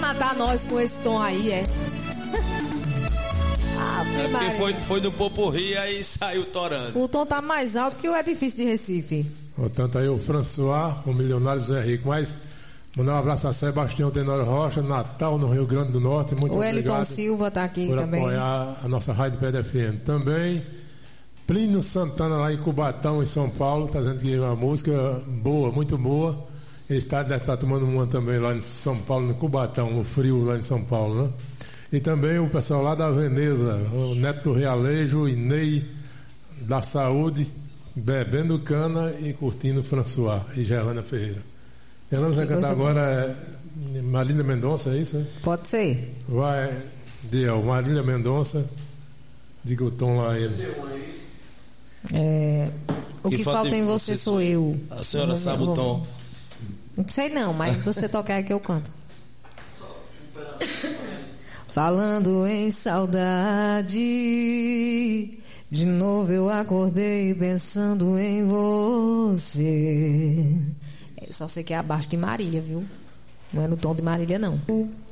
matar nós com esse tom aí, é? Porque foi no Poporri, aí saiu torando. O tom tá mais alto que o edifício de Recife. Portanto, aí o François, o milionário Zé Rico. Mas mandar um abraço a Sebastião Tenório Rocha, Natal, no Rio Grande do Norte. Muito o obrigado. Wellington Silva tá aqui por também. apoiar a nossa Rádio PDFM. Também Plínio Santana, lá em Cubatão, em São Paulo, está dizendo que é uma música boa, muito boa. Ele deve estar tomando uma também lá em São Paulo, no Cubatão, no frio lá em São Paulo, né? E também o pessoal lá da Veneza, o Neto do Realejo, Inei da Saúde, bebendo cana e curtindo François e Gerlana Ferreira. Gerlana vai cantar agora Marília Mendonça, é isso? Né? Pode ser. Vai, Diel, Marília Mendonça, diga o tom lá a ele. O que falta em você sou eu. A senhora sabe o tom. Não sei não, mas você tocar é que eu canto. Falando em saudade, de novo eu acordei pensando em você. Só sei que é abaixo de Marília, viu? Não é no tom de Marília, não.